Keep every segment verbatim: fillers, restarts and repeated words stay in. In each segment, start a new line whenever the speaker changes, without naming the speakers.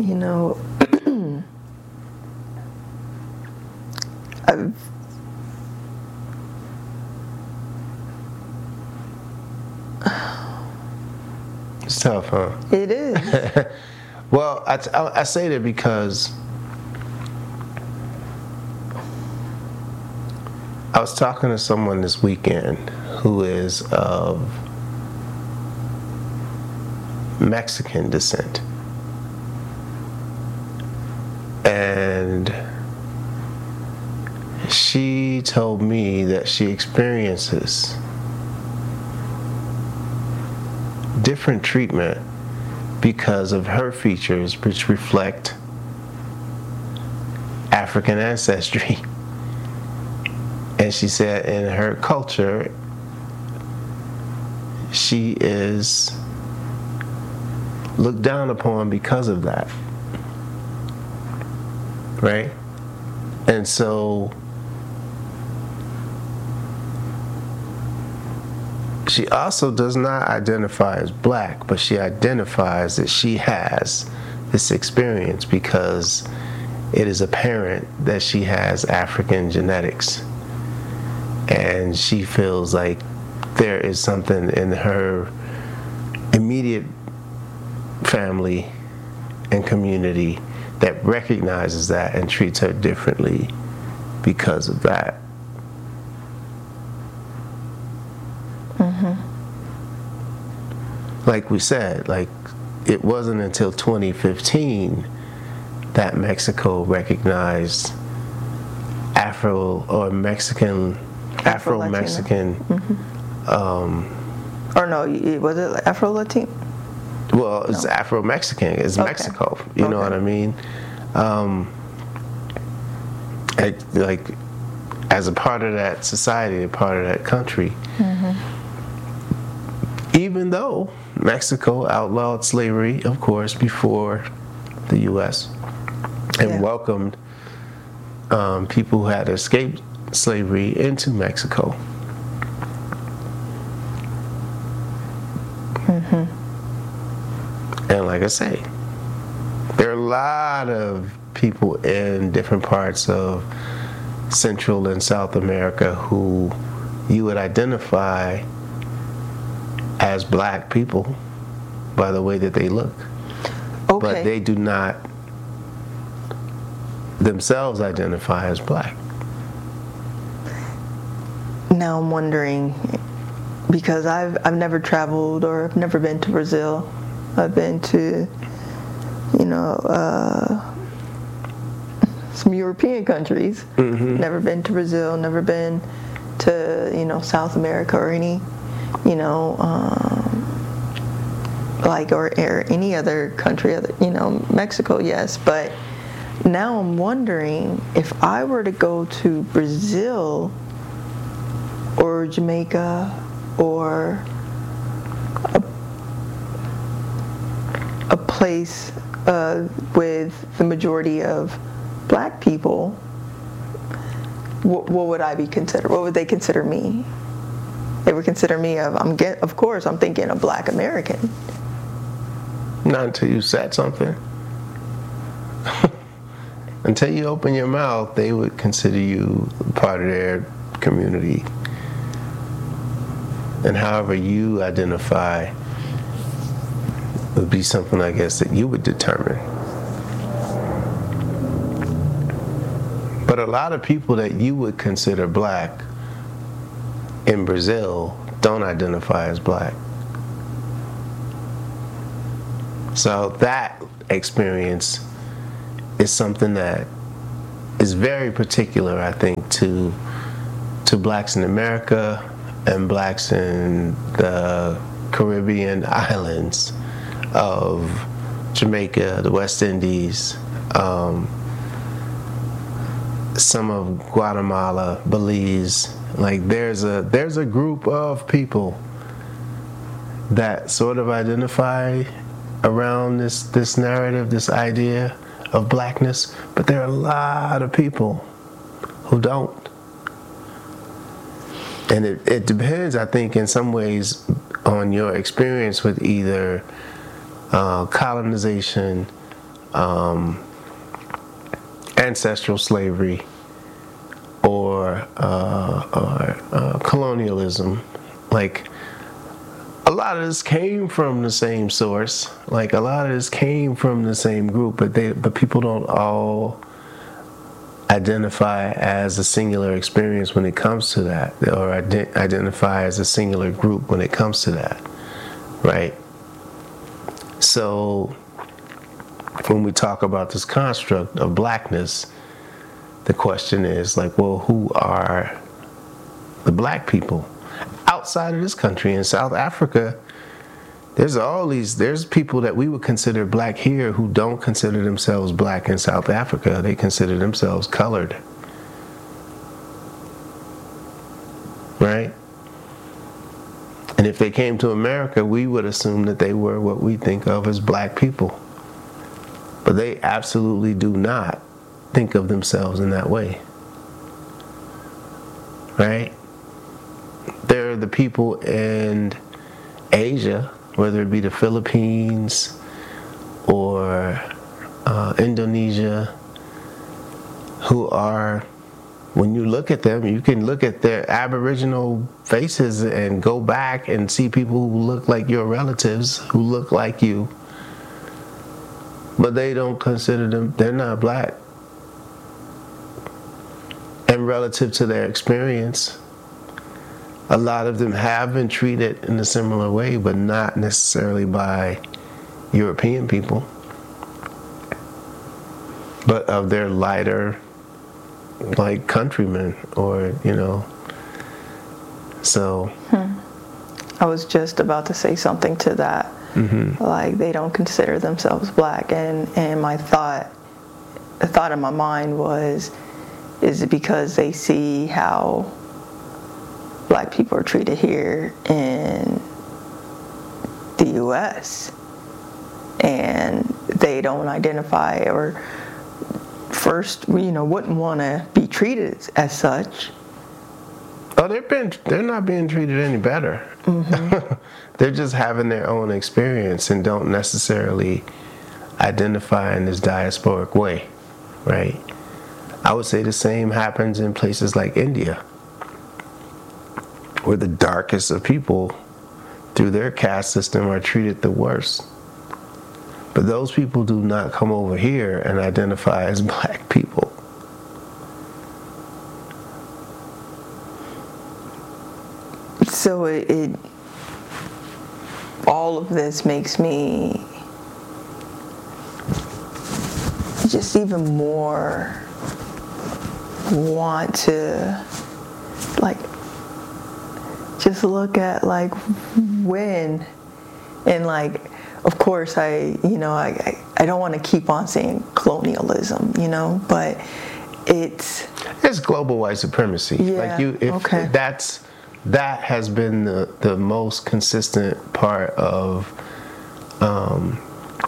you know, I've
It's tough, huh?
It is.
Well, I, I, I say that because I was talking to someone this weekend who is of Mexican descent. And she told me that she experiences different treatment because of her features, which reflect African ancestry. And she said in her culture, she is looked down upon because of that. Right? And so she also does not identify as black, but she identifies that she has this experience because it is apparent that she has African genetics. And she feels like there is something in her immediate family and community that recognizes that and treats her differently because of that.
Mm-hmm.
Like we said, like it wasn't until twenty fifteen that Mexico recognized Afro or Mexican, Afro-Mexican.
Mm-hmm.
Um,
or no, was it Afro-Latino?
Well, it's
No.
Afro-Mexican. It's
Okay.
Mexico. You
Okay.
know what I mean? Um, I, like, as a part of that society, a part of that country,
Mm-hmm.
even though Mexico outlawed slavery, of course, before the U S and
Yeah.
welcomed um, people who had escaped slavery into Mexico.
Mm-hmm.
And like I say, there are a lot of people in different parts of Central and South America who you would identify as black people by the way that they look.
Okay.
But they do not themselves identify as black.
Now I'm wondering, because I've I've never traveled or I've never been to Brazil. I've been to, you know, uh, some European countries.
Mm-hmm.
Never been to Brazil. Never been to, you know, South America or any, you know, um, like or, or any other country. Other, you know, Mexico, yes. But now I'm wondering if I were to go to Brazil or Jamaica or a, a place uh, with the majority of black people, what, what would I be considered? What would they consider me? They would consider me of, I'm get, of course, I'm thinking a black American.
Not until you said something. Until you open your mouth, they would consider you part of their community. And however you identify would be something, I guess, that you would determine. But a lot of people that you would consider black in Brazil don't identify as black. So that experience is something that is very particular, I think, to to blacks in America and blacks in the Caribbean islands of Jamaica, the West Indies, um, some of Guatemala, Belize. Like there's a there's a group of people that sort of identify around this this narrative, this idea of blackness, but there are a lot of people who don't. And it, it depends, I think, in some ways on your experience with either uh, colonization um, ancestral slavery or, uh, or uh, colonialism. Like, a lot of this came from the same source. Like, a lot of this came from the same group, but they but people don't all identify as a singular experience when it comes to that, or ident- identify as a singular group when it comes to that, right? So when we talk about this construct of blackness, the question is like, well, who are the black people outside of this country? In South Africa, there's all these, there's people that we would consider black here who don't consider themselves black in South Africa. They consider themselves colored. Right? And if they came to America, we would assume that they were what we think of as black people. But they absolutely do not think of themselves in that way. Right? There are the people in Asia, whether it be the Philippines or uh, Indonesia, who are, when you look at them, you can look at their Aboriginal faces and go back and see people who look like your relatives, who look like you, but they don't consider them, they're not black. And relative to their experience, a lot of them have been treated in a similar way, but not necessarily by European people, but of their lighter, like, countrymen, or, you know, so.
Hmm. I was just about to say something to that. Mm-hmm. Like, they don't consider themselves black, and, and my thought, the thought in my mind was, is it because they see how black people are treated here in the U S and they don't identify, or first, you know, wouldn't want to be treated as such?
Oh, they've been, they're not being treated any better. Mm-hmm. They're just having their own experience and don't necessarily identify in this diasporic way, right? I would say the same happens in places like India, where the darkest of people, through their caste system, are treated the worst. But those people do not come over here and identify as black people.
So it, it all of this makes me just even more want to, like, just look at, like, when, and, like, of course, I, you know, I, I don't want to keep on saying colonialism, you know, but it's...
It's global white supremacy.
Yeah,
like you, if
okay.
that's, that has been the, the most consistent part of um,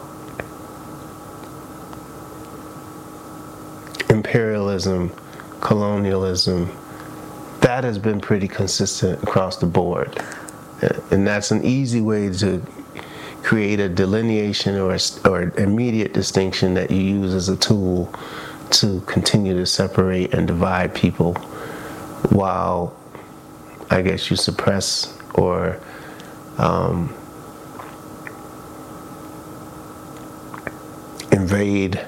imperialism, colonialism. That has been pretty consistent across the board. And that's an easy way to create a delineation or, or immediate distinction that you use as a tool to continue to separate and divide people, while, I guess, you suppress or um, invade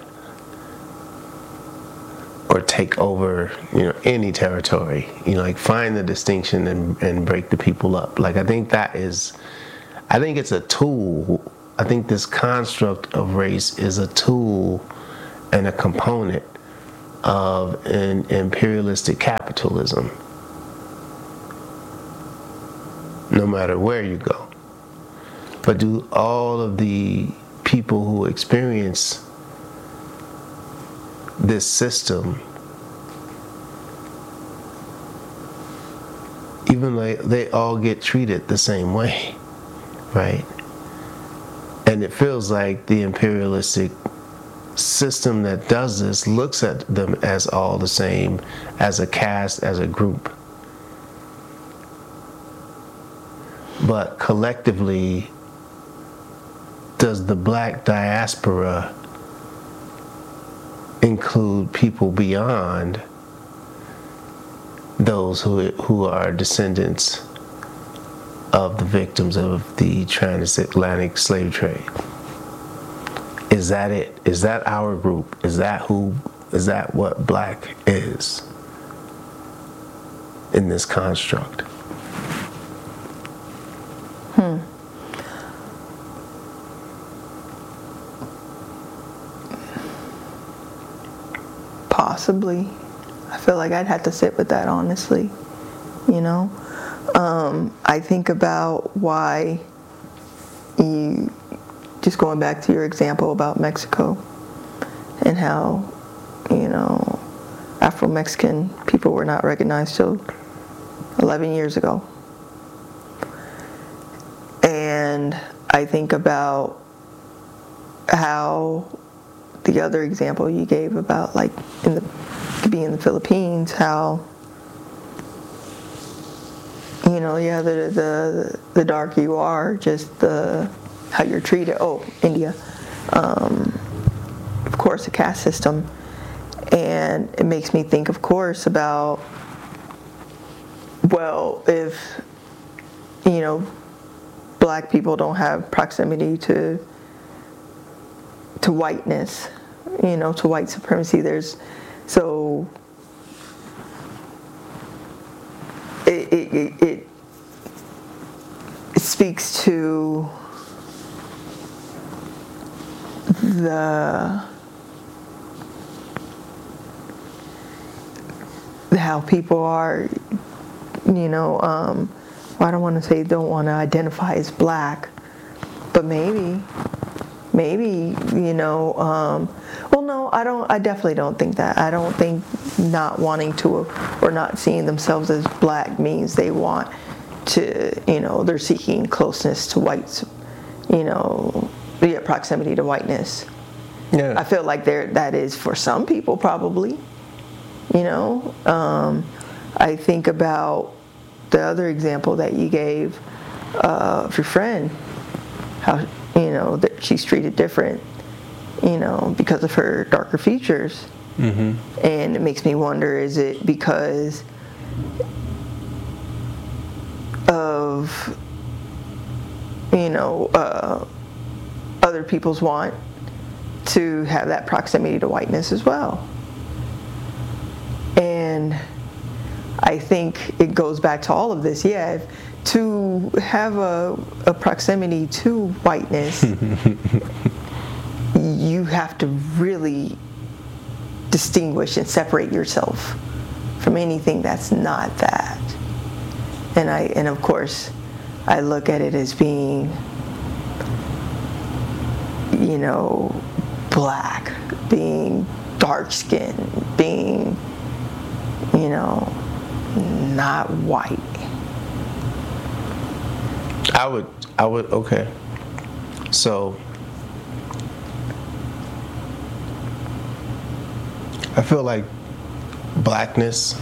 or take over, you know, any territory. You know, like, find the distinction and, and break the people up. Like, I think that is, I think it's a tool. I think this construct of race is a tool and a component of an imperialistic capitalism, no matter where you go. But do all of the people who experience this system, even like they all get treated the same way, right? And it feels like the imperialistic system that does this looks at them as all the same, as a caste, as a group. But collectively, does the black diaspora include people beyond those who who are descendants of the victims of the transatlantic slave trade. Is that it? Is that our group? Is that who? Is that what black is in this construct?
Hmm. Possibly. I feel like I'd have to sit with that, honestly. You know? Um, I think about why you, just going back to your example about Mexico and how, you know, Afro-Mexican people were not recognized till eleven years ago. And I think about how the other example you gave about, like, in the could be in the Philippines, how, you know, yeah, the the the darker you are, just the how you're treated. Oh, India, um, of course, the caste system, and it makes me think, of course, about, well, if, you know, black people don't have proximity to to whiteness, you know, to white supremacy. There's so it it, it, it it speaks to the how people are, you know, um, well, I don't want to say don't want to identify as black, but maybe, maybe, you know, um, well, no, I don't, I definitely don't think that. I don't think not wanting to or not seeing themselves as black means they want to, you know, they're seeking closeness to whites, you know, yeah, proximity to whiteness.
Yeah.
I feel like there that is for some people probably, you know. Um, I think about the other example that you gave uh, of your friend, how, you know, that she's treated different, you know, because of her darker features. Mm-hmm. And it makes me wonder, is it because of, you know, uh, other people's want to have that proximity to whiteness as well? And I think it goes back to all of this. Yeah, if, to have a, a proximity to whiteness, you have to really distinguish and separate yourself from anything that's not that. And I, and of course, I look at it as being, you know, black, being dark-skinned, being, you know, not white.
I would, I would, okay. So, I feel like blackness,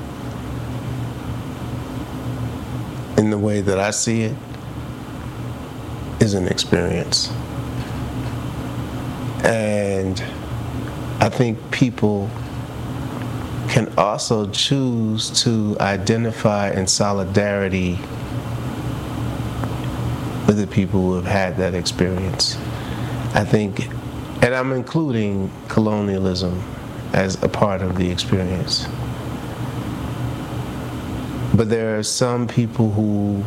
in the way that I see it, is an experience. And I think people can also choose to identify in solidarity with the people who have had that experience. I think, and I'm including colonialism as a part of the experience. But there are some people who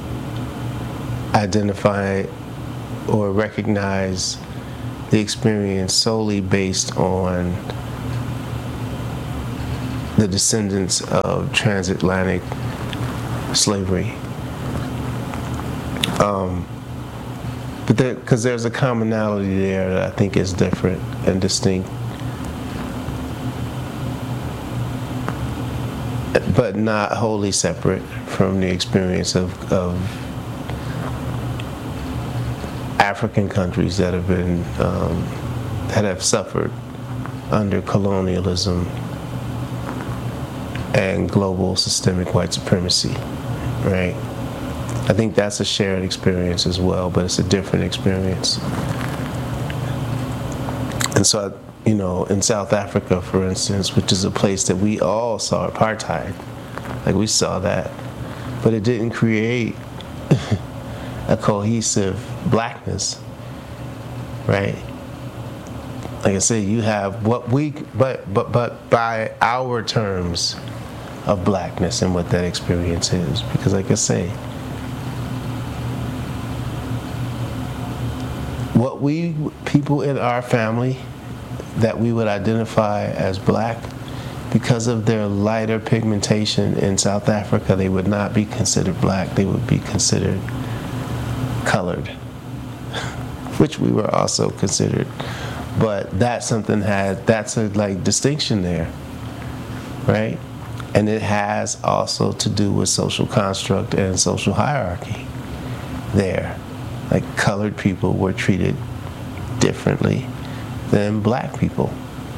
identify or recognize the experience solely based on the descendants of transatlantic slavery. Um, but there, because there's a commonality there that I think is different and distinct, but not wholly separate from the experience of, of African countries that have been um, that have suffered under colonialism and global systemic white supremacy, right? I think that's a shared experience as well, but it's a different experience. And so you know, in South Africa, for instance, which is a place that we all saw apartheid. Like, we saw that. But it didn't create a cohesive blackness, right? Like I said, you have what we, but but but by our terms of blackness and what that experience is. Because like I say, what we, people in our family that we would identify as black, because of their lighter pigmentation in South Africa, they would not be considered black, they would be considered colored, which we were also considered. But that's something had, that's a like distinction there, right? And it has also to do with social construct and social hierarchy there. Like, colored people were treated differently than black people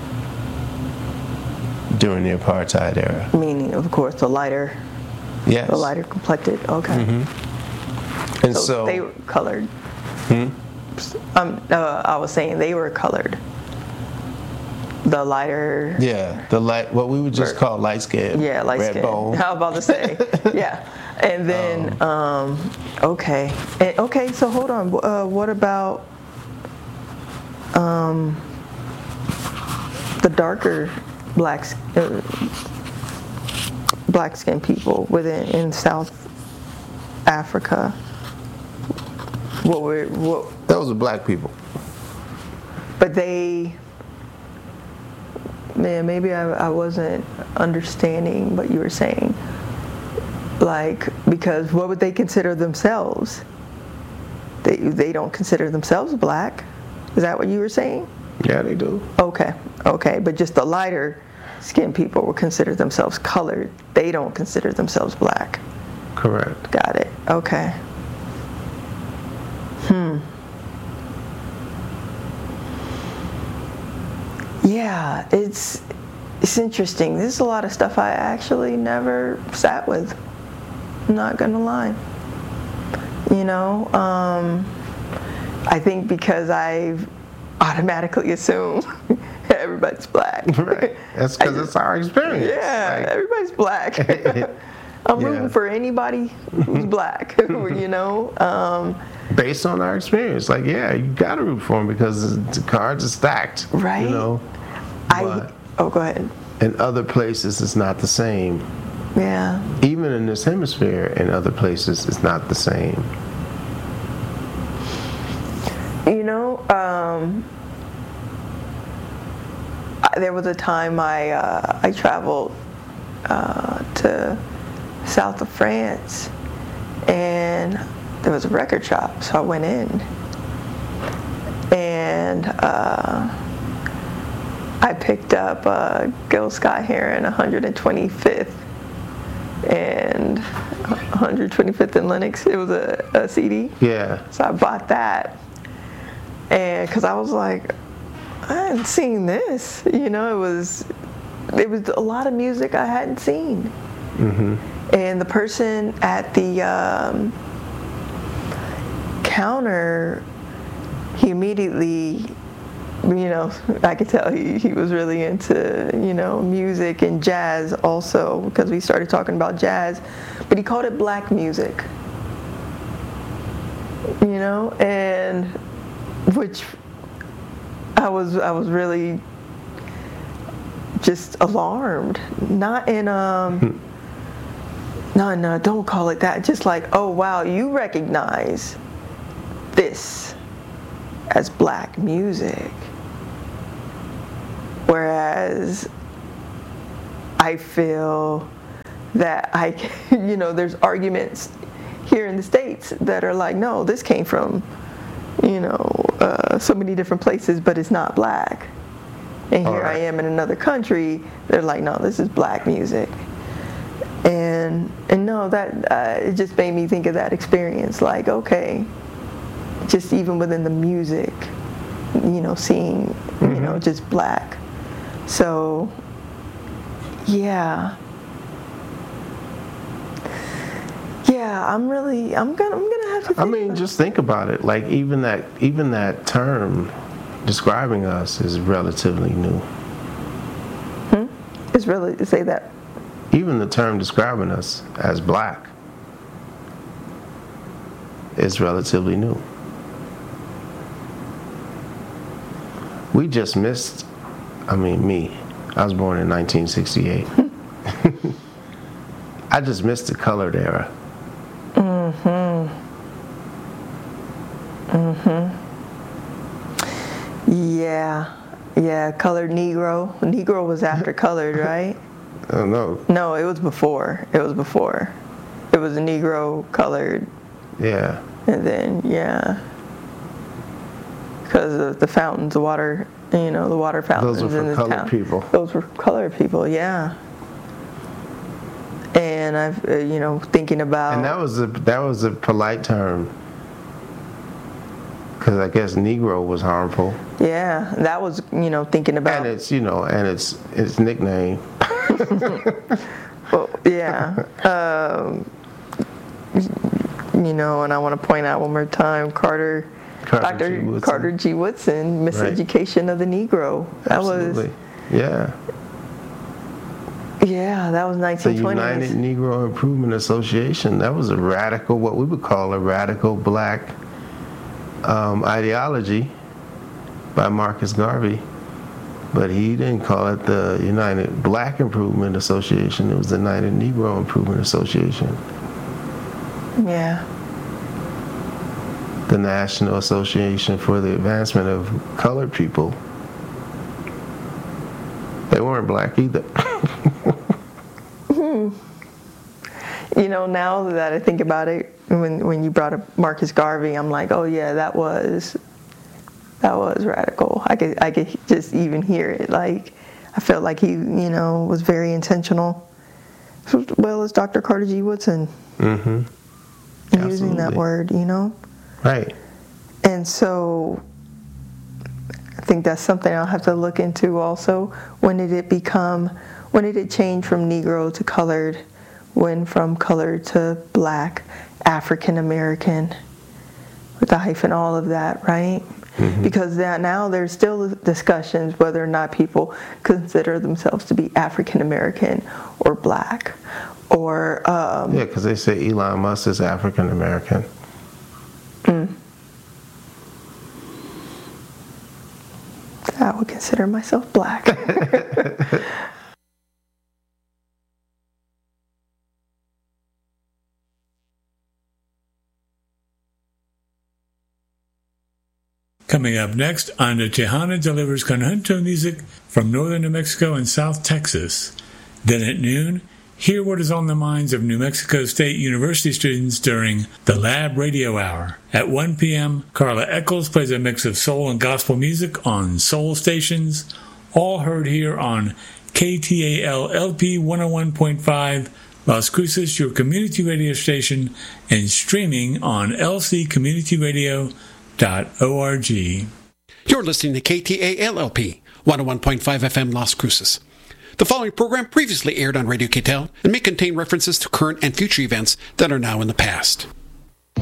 during the apartheid era.
Meaning, of course, the lighter,
yes.
the lighter complected. Okay.
Mm-hmm. And so,
so they were colored.
Hmm?
Um, uh, I was saying they were colored. The lighter.
Yeah, the light, what we would just call light skin.
Yeah, light
red
skin.
bone.
How about to say? Yeah. And then, um, um, okay, and, okay. So hold on. Uh, what about um, the darker black uh, black skinned people within in South Africa? What were what?
Those are black people.
But they, man, maybe I, I wasn't understanding what you were saying. Like, because what would they consider themselves? They they don't consider themselves black. Is that what you were saying?
Yeah, they do.
Okay, okay, but just the lighter skinned people will consider themselves colored. They don't consider themselves black.
Correct.
Got it. Okay. Hmm. Yeah, it's it's interesting. There's a lot of stuff I actually never sat with. I'm not gonna lie. You know, um, I think because I've automatically assumed everybody's black.
Right. That's because it's our experience.
Yeah,
like,
everybody's black. I'm
Yeah.
rooting for anybody who's black. You know. Um,
Based on our experience, like, yeah, you gotta root for them because the cards are stacked.
Right.
You know.
I
But
oh, go ahead.
in other places, it's not the same.
Yeah.
Even in this hemisphere, in other places, it's not the same.
You know, um, I- there was a time I uh, I traveled uh, to south of France, and there was a record shop, so I went in, and uh, I picked up uh, Gil Scott Heron one hundred twenty-fifth and one hundred twenty-fifth and Lennox. It was a, a C D.
Yeah.
So I bought that, and because I was like, I hadn't seen this. You know, it was it was a lot of music I hadn't seen.
Mm-hmm.
And the person at the um, counter, he immediately, you know, I could tell he, he was really into, you know, music and jazz also, because we started talking about jazz, but he called it black music, you know, and which I was I was really just alarmed, not in um no no don't call it that, just like, oh wow, you recognize this as black music. Whereas I feel that I, you know, there's arguments here in the States that are like, no, this came from, you know, uh, so many different places, but it's not black. And here
Right.
I am in another country, they're like, no, this is black music. And and no, that uh, it just made me think of that experience, like, okay, just even within the music, you know, seeing, mm-hmm. you know, just black. So, yeah, yeah. I'm really, I'm gonna, I'm gonna have to. Think
I mean,
about
just think about it. Like, even that, even that term, describing us is relatively new.
Hmm? It's really, say that.
Even the term describing us as black is relatively new. We just missed, I mean, me. I was born in nineteen sixty-eight. I just missed the colored era.
Mm-hmm. Mm-hmm. Yeah. Yeah, colored Negro. Negro was after colored, right?
Oh, no.
No, it was before. It was before. It was a Negro, colored.
Yeah.
And then, yeah. Because of the fountains, the water, you know, the water fountains
Those were
in
for
the
colored
town.
people.
Those were colored people, yeah. And I've, uh, you know, thinking about.
And that was a that was a polite term, because I guess Negro was harmful.
Yeah, that was, you know, thinking about.
And it's, you know, and it's its nickname.
Well, yeah. um, you know, and I want to point out one more time, Carter,
Carter
Doctor
G. Woodson.
Carter G. Woodson, Miseducation right. of the Negro. That
Absolutely.
was.
Yeah.
Yeah, that was nineteen twenties.
The United Negro Improvement Association. That was a radical, what we would call a radical black um, ideology by Marcus Garvey. But he didn't call it the United Black Improvement Association. It was the United Negro Improvement Association.
Yeah.
The National Association for the Advancement of Colored People. They weren't black either.
hmm. You know, now that I think about it, when when you brought up Marcus Garvey, I'm like, oh yeah, that was that was radical. I could I could just even hear it. Like, I felt like he, you know, was very intentional. As well as Doctor Carter G. Woodson.
Mm-hmm.
Using that word, you know?
Right.
And so I think that's something I'll have to look into also. When did it become, when did it change from Negro to colored? When from colored to black, African American, with the hyphen, all of that, right? Mm-hmm. Because that now there's still discussions whether or not people consider themselves to be African American or black. Or um,
yeah, because they say Elon Musk is African American.
Mm. I would consider myself black.
Coming up next on the Tejana delivers conjunto music from northern New Mexico and South Texas. Then at noon, hear what is on the minds of New Mexico State University students during the Lab Radio Hour. At one p.m., Carla Eccles plays a mix of soul and gospel music on soul stations, all heard here on K T A L L P one oh one point five, Las Cruces, your community radio station, and streaming on L C community radio dot org.
You're listening to K T A L L P one oh one point five F M Las Cruces. The following program previously aired on Radio K T E L and may contain references to current and future events that are now in the past.